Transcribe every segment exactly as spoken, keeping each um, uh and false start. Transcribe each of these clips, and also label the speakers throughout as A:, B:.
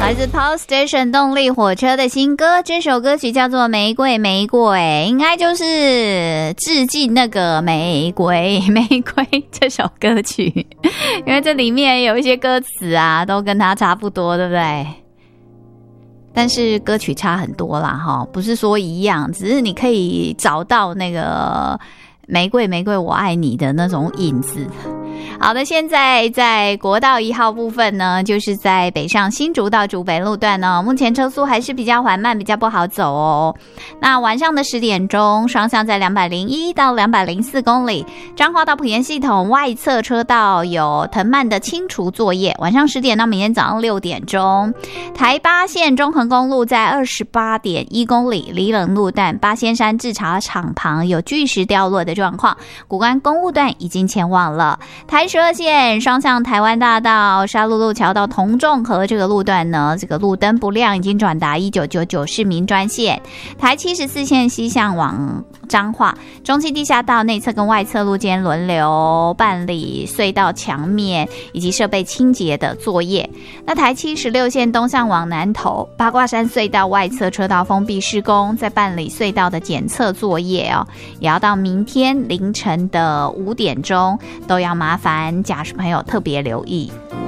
A: 来自 Power Station 动力火车的新歌，这首歌曲叫做《玫瑰玫瑰》，应该就是致敬那个玫瑰玫瑰这首歌曲，因为这里面有一些歌词啊，都跟它差不多，对不对？但是歌曲差很多啦，哈，不是说一样，只是你可以找到那个玫瑰玫瑰我爱你的那种影子。好的，现在在国道一号部分呢，就是在北上新竹到竹北路段呢，目前车速还是比较缓慢，比较不好走哦。那晚上的十点钟，双向在两百零一到两百零四公里，彰化到埔盐系统外侧车道有藤蔓的清除作业。晚上十点到明天早上六点钟，台八线中横公路在二十八点一公里，里冷路段八仙山制茶厂旁有巨石掉落的状况，谷关公路段已经前往了。台十二线双向台湾大道沙鹿路桥到同众河这个路段呢，这个路灯不亮，已经转达一九九九市民专线。台七十四线西向往彰化中期地下道内侧跟外侧路间轮流办理隧道墙面以及设备清洁的作业。那台七十六线东向往南投八卦山隧道外侧车道封闭施工，在办理隧道的检测作业哦，也要到明天凌晨的五点钟，都要麻烦驾驶朋友特别留意。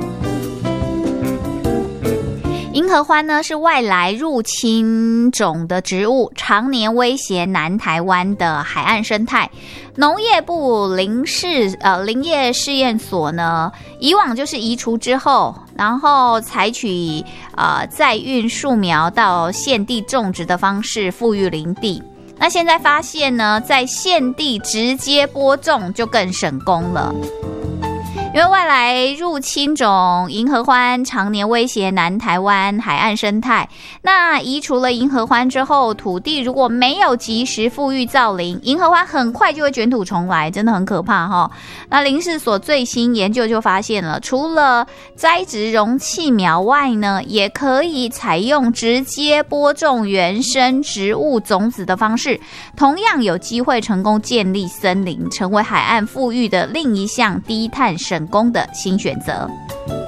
A: 银合欢呢是外来入侵种的植物，常年威胁南台湾的海岸生态。农业部林试呃林业试验所呢，以往就是移除之后，然后采取呃再运树苗到现地种植的方式复育林地。那现在发现呢，在现地直接播种就更省工了。因为外来入侵种银合欢常年威胁南台湾海岸生态，那移除了银合欢之后，土地如果没有及时复育造林，银合欢很快就会卷土重来，真的很可怕齁。那林试所最新研究就发现了，除了栽植容器苗外呢，也可以采用直接播种原生植物种子的方式，同样有机会成功建立森林，成为海岸复育的另一项低碳省工的新选择。